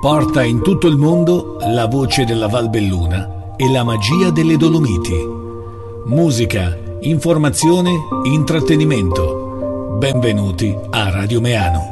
Porta in tutto il mondo la voce della Val Belluna e la magia delle Dolomiti. Musica, informazione, intrattenimento. Benvenuti a Radio Meano.